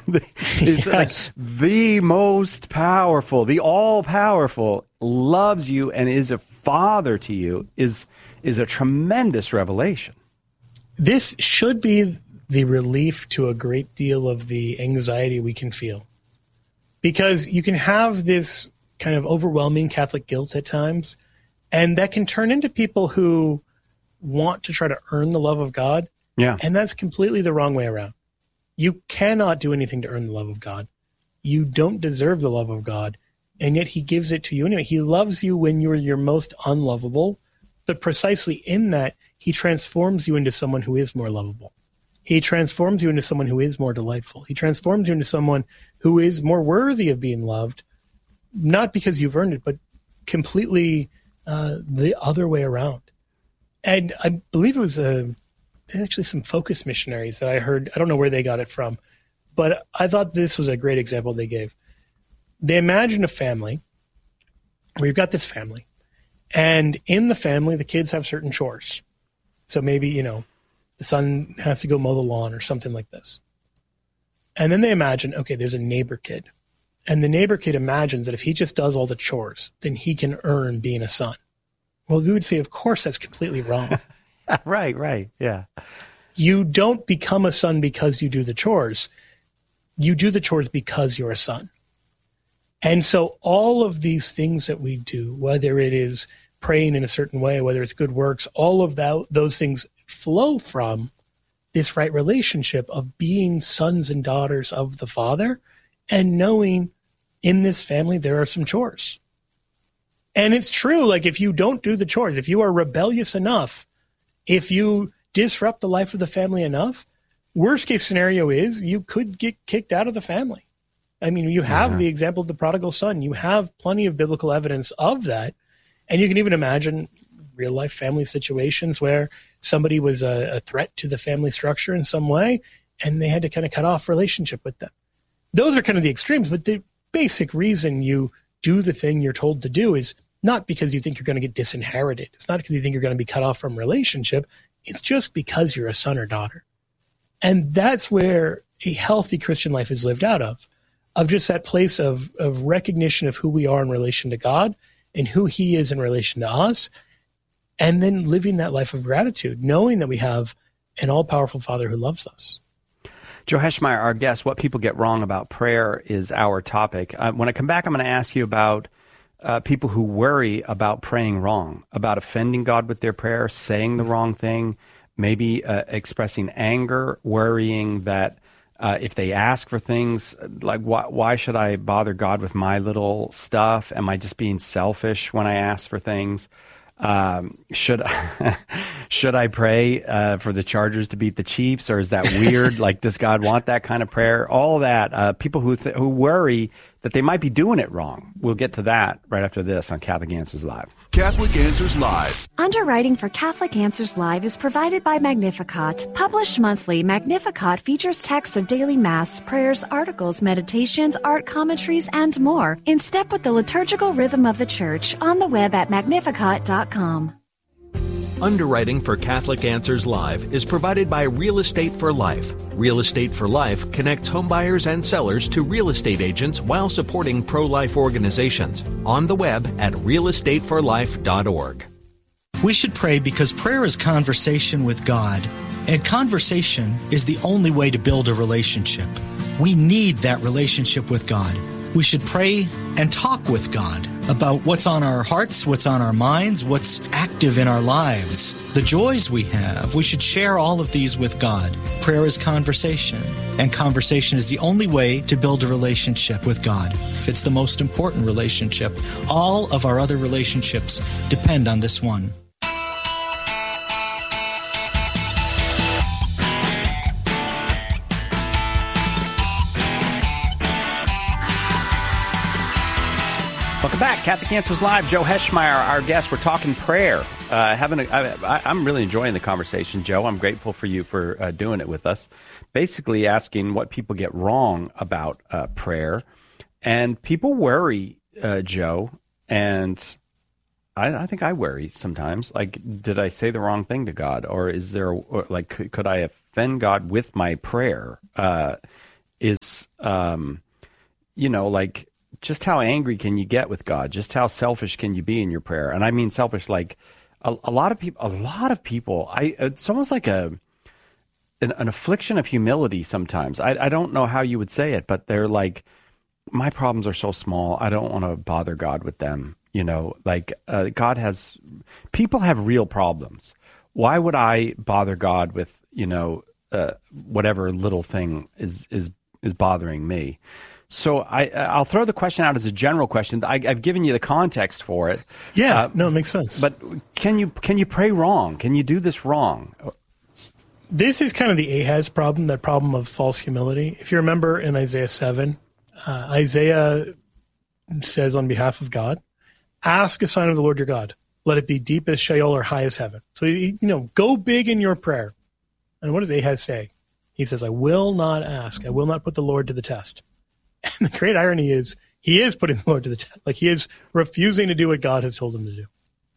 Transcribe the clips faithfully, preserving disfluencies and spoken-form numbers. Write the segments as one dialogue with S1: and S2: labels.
S1: It's
S2: Yes.
S1: like the most powerful, the all-powerful loves you and is a father to you is is a tremendous revelation.
S2: This should be the relief to a great deal of the anxiety we can feel. Because you can have this kind of overwhelming Catholic guilt at times, and that can turn into people who want to try to earn the love of God.
S1: Yeah.
S2: And that's completely the wrong way around. You cannot do anything to earn the love of God. You don't deserve the love of God, and yet he gives it to you anyway. He loves you when you're your most unlovable, but precisely in that, he transforms you into someone who is more lovable. He transforms you into someone who is more delightful. He transforms you into someone who is more worthy of being loved, not because you've earned it, but completely uh, the other way around. And I believe it was a, actually some Focus missionaries that I heard. I don't know where they got it from, but I thought this was a great example they gave. They imagined a family where you've got this family, and in the family, the kids have certain chores. So maybe, you know, the son has to go mow the lawn or something like this. And then they imagine, okay, there's a neighbor kid. And the neighbor kid imagines that if he just does all the chores, then he can earn being a son. Well, we would say, of course, that's completely wrong.
S1: Right, right, yeah.
S2: You don't become a son because you do the chores. You do the chores because you're a son. And so all of these things that we do, whether it is praying in a certain way, whether it's good works, all of that, those things flow from this right relationship of being sons and daughters of the Father and knowing in this family there are some chores. And it's true, like if you don't do the chores, if you are rebellious enough, if you disrupt the life of the family enough, worst case scenario is you could get kicked out of the family. I mean, you have
S1: Yeah.
S2: the example of the prodigal son. You have plenty of biblical evidence of that. And you can even imagine real life family situations where somebody was a, a threat to the family structure in some way, and they had to kind of cut off relationship with them. Those are kind of the extremes, but the basic reason you do the thing you're told to do is not because you think you're going to get disinherited. It's not because you think you're going to be cut off from relationship. It's just because you're a son or daughter. And that's where a healthy Christian life is lived out of, of just that place of, of recognition of who we are in relation to God and who he is in relation to us, and then living that life of gratitude, knowing that we have an all-powerful Father who loves us.
S1: Joe Heschmeyer, our guest, what people get wrong about prayer is our topic. Uh, when I come back, I'm going to ask you about uh, people who worry about praying wrong, about offending God with their prayer, saying the wrong thing, maybe uh, expressing anger, worrying that uh, if they ask for things, like why, why should I bother God with my little stuff? Am I just being selfish when I ask for things? Um, should should I pray uh, for the Chargers to beat the Chiefs, or is that weird? Like, does God want that kind of prayer? All that. Uh, people who th- who worry that they might be doing it wrong. We'll get to that right after this on Catholic Answers Live.
S3: Catholic Answers Live.
S4: Underwriting for Catholic Answers Live is provided by Magnificat. Published monthly, Magnificat features texts of daily Mass, prayers, articles, meditations, art commentaries, and more in step with the liturgical rhythm of the Church on the web at magnificat dot com.
S5: Underwriting for Catholic Answers Live is provided by Real Estate for Life. Real Estate for Life connects homebuyers and sellers to real estate agents while supporting pro-life organizations. On the web at real estate for life dot org.
S6: We should pray because prayer is conversation with God, and conversation is the only way to build a relationship. We need that relationship with God. We should pray and talk with God about what's on our hearts, what's on our minds, what's active in our lives, the joys we have. We should share all of these with God. Prayer is conversation, and conversation is the only way to build a relationship with God. It's the most important relationship. All of our other relationships depend on this one.
S1: Welcome back. Catholic Answers Live. Joe Heschmeyer, our guest. We're talking prayer. Uh, having a, I, I'm really enjoying the conversation, Joe. I'm grateful for you for uh, doing it with us. Basically asking what people get wrong about uh, prayer. And people worry, uh, Joe, and I, I think I worry sometimes. Like, did I say the wrong thing to God? Or is there, or like, could, could I offend God with my prayer? Uh is, um, you know, like, just how angry can you get with God? Just how selfish can you be in your prayer? And I mean selfish, like a, a lot of people, a lot of people, I, it's almost like a, an, an affliction of humility sometimes. I, I don't know how you would say it, but they're like, my problems are so small. I don't want to bother God with them. You know, like uh, God has, people have real problems. Why would I bother God with, you know, uh, whatever little thing is, is, is bothering me? So I, I'll throw the question out as a general question. I, I've given you the context for it.
S2: Yeah,
S1: uh,
S2: no, it makes sense.
S1: But can you can you pray wrong? Can you do this wrong?
S2: This is kind of the Ahaz problem, that problem of false humility. If you remember in Isaiah seven, uh, Isaiah says on behalf of God, ask a sign of the Lord your God. Let it be deep as Sheol or high as heaven. So, you know, go big in your prayer. And what does Ahaz say? He says, I will not ask. I will not put the Lord to the test. And the great irony is he is putting the Lord to the test. Like, he is refusing to do what God has told him to do.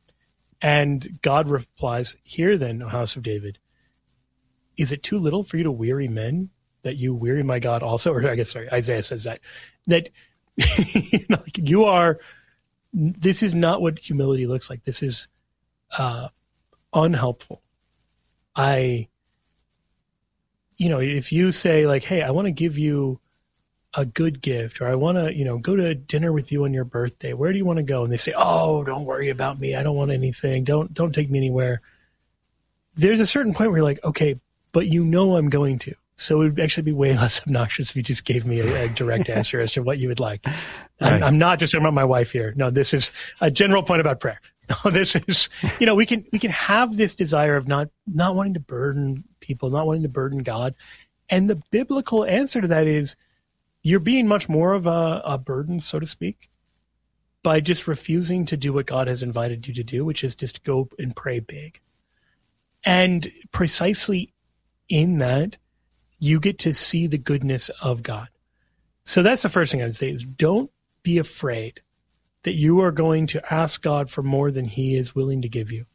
S2: And God replies, hear then, O house of David, is it too little for you to weary men that you weary my God also? Or I guess, sorry, Isaiah says that, that you know, like you are, this is not what humility looks like. This is uh, unhelpful. I, you know, if you say like, hey, I want to give you a good gift, or I want to, you know, go to dinner with you on your birthday. Where do you want to go? And they say, oh, don't worry about me. I don't want anything. Don't, don't take me anywhere. There's a certain point where you're like, okay, but you know, I'm going to, so it would actually be way less obnoxious if you just gave me a, a direct answer as to what you would like.
S1: Right.
S2: I'm, I'm not just talking about my wife here. No, this is a general point about prayer. No, this is, you know, we can, we can have this desire of not, not wanting to burden people, not wanting to burden God. And the biblical answer to that is, you're being much more of a, a burden, so to speak, by just refusing to do what God has invited you to do, which is just go and pray big. And precisely in that, you get to see the goodness of God. So that's the first thing I would say is don't be afraid that you are going to ask God for more than he is willing to give you.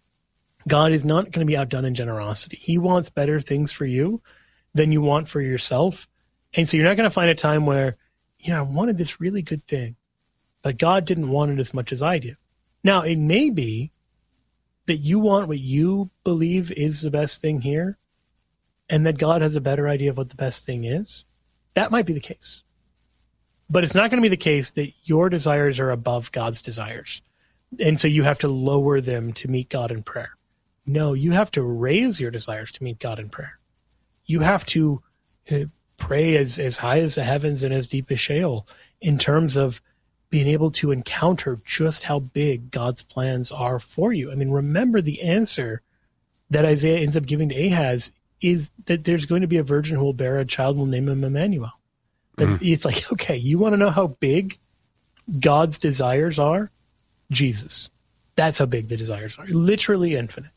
S2: God is not going to be outdone in generosity. He wants better things for you than you want for yourself. And so you're not going to find a time where, you know, I wanted this really good thing, but God didn't want it as much as I do. Now, it may be that you want what you believe is the best thing here, and that God has a better idea of what the best thing is. That might be the case. But it's not going to be the case that your desires are above God's desires. And so you have to lower them to meet God in prayer. No, you have to raise your desires to meet God in prayer. You have to uh, pray as, as high as the heavens and as deep as Sheol in terms of being able to encounter just how big God's plans are for you. I mean, remember the answer that Isaiah ends up giving to Ahaz is that there's going to be a virgin who will bear a child and will name him Emmanuel. Mm. It's like, okay, you want to know how big God's desires are? Jesus. That's how big the desires are. Literally infinite.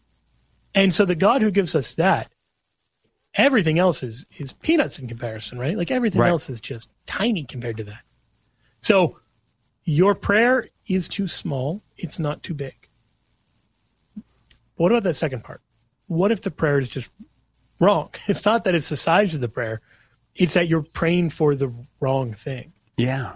S2: And so the God who gives us that, everything else is, is peanuts in comparison, right? Like everything
S1: right.
S2: else is just tiny compared to that. So your prayer is too small. It's not too big. What about that second part? What if the prayer is just wrong? It's not that it's the size of the prayer. It's that you're praying for the wrong thing.
S1: Yeah.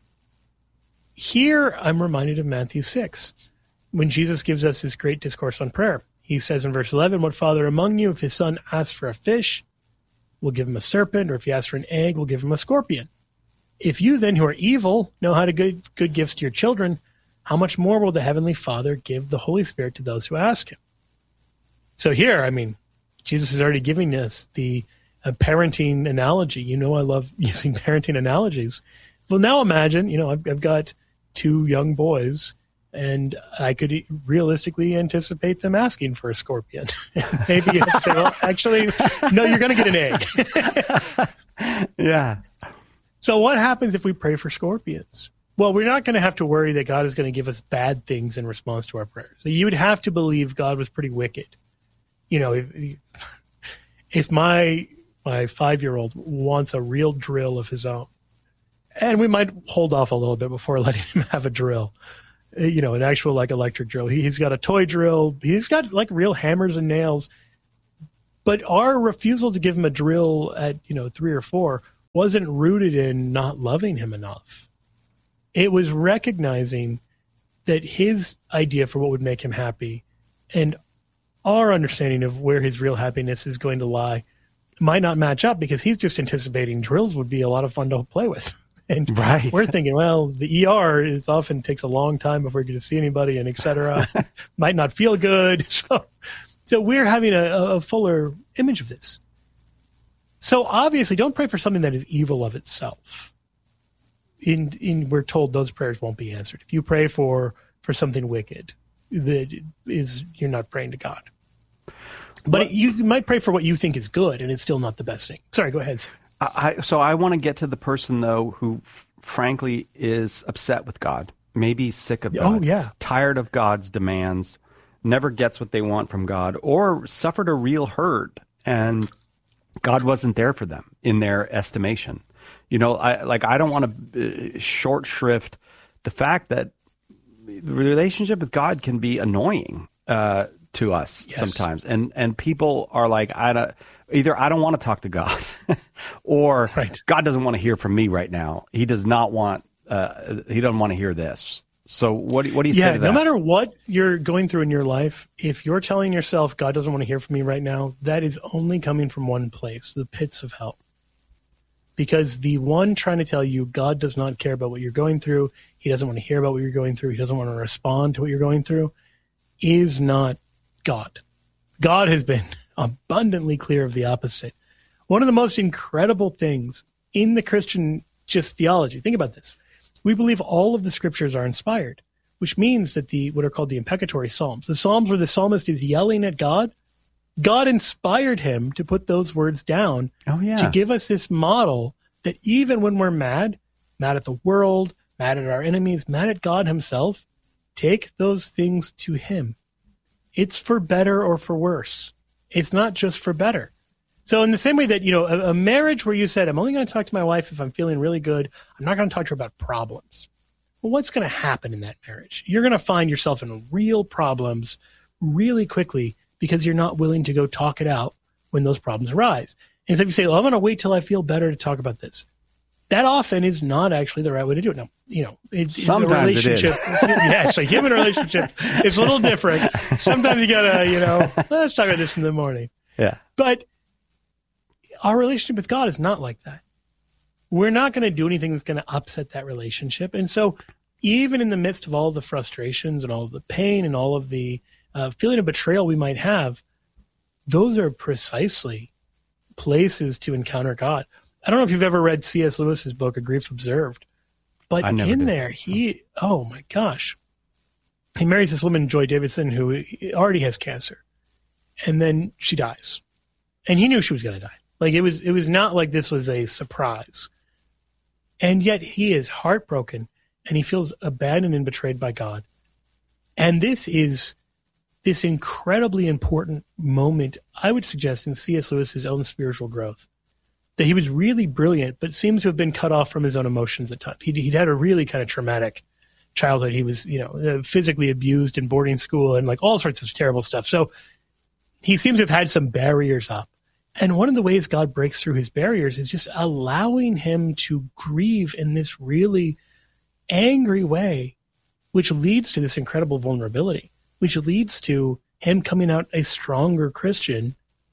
S2: Here, I'm reminded of Matthew six, when Jesus gives us this great discourse on prayer. He says in verse eleven, what father among you, if his son asks for a fish, will give him a serpent, or if he asks for an egg, will give him a scorpion? If you then, who are evil, know how to give good gifts to your children, how much more will the Heavenly Father give the Holy Spirit to those who ask him? So here, I mean, Jesus is already giving us the uh, parenting analogy. You know I love using parenting analogies. Well, now imagine, you know, I've, I've got two young boys, and I could realistically anticipate them asking for a scorpion. Maybe you have to say, well, actually, no, you're going to get an egg.
S1: Yeah.
S2: So what happens if we pray for scorpions? Well, we're not going to have to worry that God is going to give us bad things in response to our prayers. So you would have to believe God was pretty wicked. You know, if, if my my five-year-old wants a real drill of his own, and we might hold off a little bit before letting him have a drill, you know, an actual like electric drill. He, he's got a toy drill. He's got like real hammers and nails. But our refusal to give him a drill at, you know, three or four wasn't rooted in not loving him enough. It was recognizing that his idea for what would make him happy and our understanding of where his real happiness is going to lie might not match up, because he's just anticipating drills would be a lot of fun to play with. And
S1: right.
S2: we're thinking, well, the E R, it often takes a long time before you get to see anybody, and et cetera. Might not feel good. So, so we're having a, a fuller image of this. So obviously, don't pray for something that is evil of itself. In, in we're told those prayers won't be answered. If you pray for for something wicked, that is, you're not praying to God. But what, you might pray for what you think is good, and it's still not the best thing. Sorry, go ahead.
S1: I, so I want to get to the person, though, who f- frankly is upset with God, maybe sick of God,
S2: oh, yeah.
S1: tired of God's demands, never gets what they want from God, or suffered a real hurt, and God wasn't there for them in their estimation. You know, I like I don't want to uh, short shrift the fact that the relationship with God can be annoying uh, to us yes. sometimes, and and people are like, I don't. Either I don't want to talk to God, or right. God doesn't want to hear from me right now. He does not want. Uh, he doesn't want to hear this. So what? Do, what do you
S2: yeah,
S1: say to that?
S2: No matter what you're going through in your life, if you're telling yourself God doesn't want to hear from me right now, that is only coming from one place: the pits of hell. Because the one trying to tell you God does not care about what you're going through, He doesn't want to hear about what you're going through, He doesn't want to respond to what you're going through, is not God. God has been abundantly clear of the opposite. One of the most incredible things in the Christian just theology, think about this. We believe all of the scriptures are inspired, which means that the what are called the imprecatory psalms, the psalms where the psalmist is yelling at God, God inspired him to put those words down
S1: oh, yeah.
S2: to give us this model that even when we're mad, mad at the world, mad at our enemies, mad at God himself, take those things to him. It's for better or for worse. It's not just for better. So in the same way that, you know, a, a marriage where you said, I'm only going to talk to my wife if I'm feeling really good. I'm not going to talk to her about problems. Well, what's going to happen in that marriage? You're going to find yourself in real problems really quickly because you're not willing to go talk it out when those problems arise. And so if you say, well, I'm going to wait till I feel better to talk about this, that often is not actually the right way to do it. Now, you know, it,
S1: sometimes
S2: it's a relationship.
S1: It is.
S2: Yeah, it's a human relationship. It's a little different. Sometimes you got to, you know, let's talk about this in the morning.
S1: Yeah.
S2: But our relationship with God is not like that. We're not going to do anything that's going to upset that relationship. And so even in the midst of all of the frustrations and all of the pain and all of the uh, feeling of betrayal we might have, those are precisely places to encounter God. I don't know if you've ever read C S Lewis's book, A Grief Observed, but in
S1: did.
S2: there, he, oh my gosh, he marries this woman, Joy Davidson, who already has cancer, and then she dies. And he knew she was going to die. Like it was, it was not like this was a surprise. And yet he is heartbroken and he feels abandoned and betrayed by God. And this is this incredibly important moment, I would suggest, in C S Lewis's own spiritual growth. That he was really brilliant, but seems to have been cut off from his own emotions at times. He'd, he'd had a really kind of traumatic childhood. He was, you know, physically abused in boarding school and like all sorts of terrible stuff. So he seems to have had some barriers up. And one of the ways God breaks through his barriers is just allowing him to grieve in this really angry way, which leads to this incredible vulnerability, which leads to him coming out a stronger Christian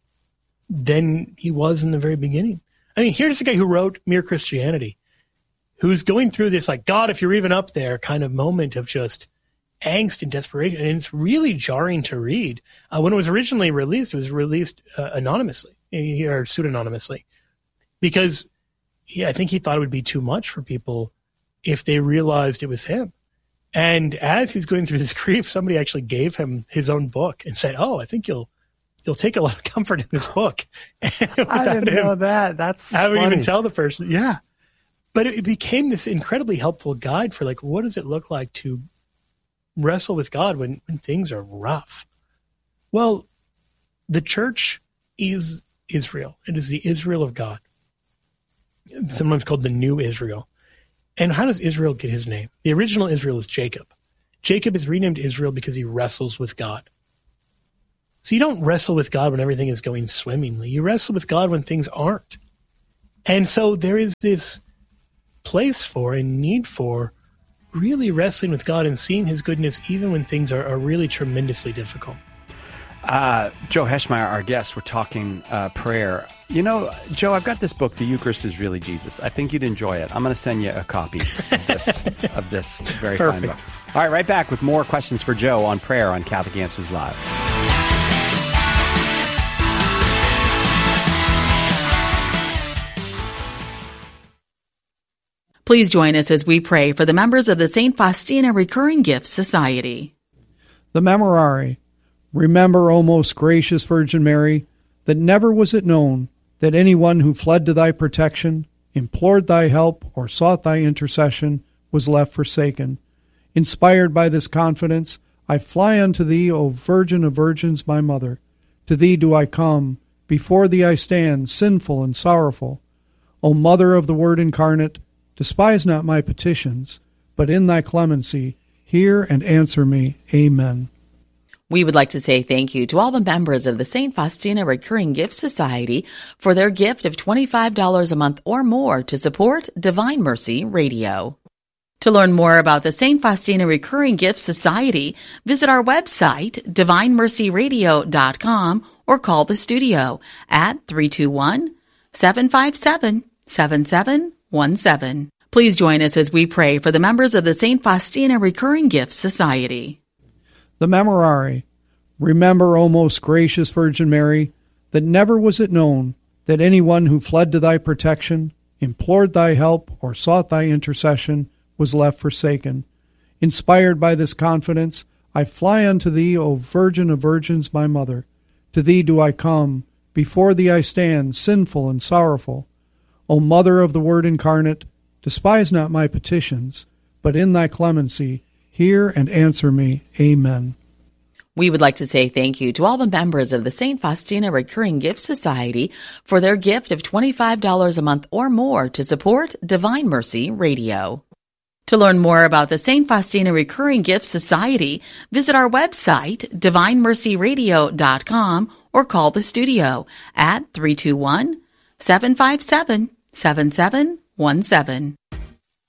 S2: than he was in the very beginning. I mean, here's a guy who wrote Mere Christianity, who's going through this, like, God, if you're even up there kind of moment of just angst and desperation. And it's really jarring to read. Uh, when it was originally released, it was released uh, anonymously or pseudonymously because he, I think he thought it would be too much for people if they realized it was him. And as he's going through this grief, somebody actually gave him his own book and said, oh, I think you'll You'll take a lot of comfort in this book.
S1: I didn't know that. That's
S2: I would
S1: funny.
S2: even tell the person. Yeah. But it became this incredibly helpful guide for like, what does it look like to wrestle with God when, when things are rough? Well, the church is Israel. It is the Israel of God. Sometimes called the New Israel. And how does Israel get his name? The original Israel is Jacob. Jacob is renamed Israel because he wrestles with God. So you don't wrestle with God when everything is going swimmingly. You wrestle with God when things aren't. And so there is this place for and need for really wrestling with God and seeing his goodness even when things are, are really tremendously difficult.
S1: Uh, Joe Heschmeyer, our guest, we're talking uh, prayer. You know, Joe, I've got this book, The Eucharist is Really Jesus. I think you'd enjoy it. I'm going to send you a copy of this, of this very fine book. All right, right back with more questions for Joe on prayer on Catholic Answers Live.
S7: Please join us as we pray for the members of the Saint Faustina Recurring Gifts Society.
S8: The Memorare. Remember, O most gracious Virgin Mary, that never was it known that anyone who fled to thy protection, implored thy help, or sought thy intercession was left forsaken. Inspired by this confidence, I fly unto thee, O Virgin of Virgins, my Mother. To thee do I come, before thee I stand, sinful and sorrowful. O Mother of the Word incarnate, despise not my petitions, but in thy clemency hear and answer me. Amen.
S7: We would like to say thank you to all the members of the Saint Faustina Recurring Gifts Society for their gift of twenty-five dollars a month or more to support Divine Mercy Radio. To learn more about the Saint Faustina Recurring Gifts Society, visit our website, divine mercy radio dot com, or call the studio at three two one, seven five seven, seven seven one seven. Please join us as we pray for the members of the Saint Faustina Recurring Gifts Society.
S8: The Memorare. Remember, O most gracious Virgin Mary, that never was it known that anyone who fled to thy protection, implored thy help, or sought thy intercession was left forsaken. Inspired by this confidence, I fly unto thee, O Virgin of Virgins, my Mother. To thee do I come, before thee I stand, sinful and sorrowful. O Mother of the Word incarnate, despise not my petitions, but in thy clemency hear and answer me. Amen.
S7: We would like to say thank you to all the members of the Saint Faustina Recurring Gifts Society for their gift of twenty-five dollars a month or more to support Divine Mercy Radio. To learn more about the Saint Faustina Recurring Gifts Society, visit our website, divine mercy radio dot com, or call the studio at three two one, seven five seven, seven seven one seven.